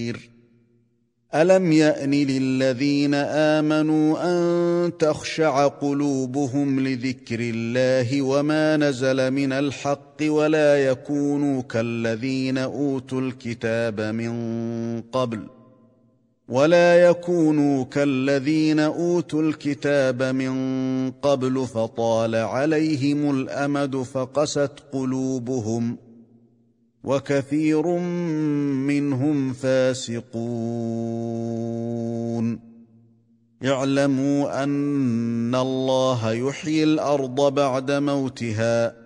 بصير ألم يأن للذين آمنوا أن تخشع قلوبهم لذكر الله وما نزل من الحق ولا يكونوا كالذين أوتوا الكتاب من قبل فطال عليهم الأمد فقست قلوبهم وكثير منهم فاسقون اعلموا أن الله يحيي الأرض بعد موتها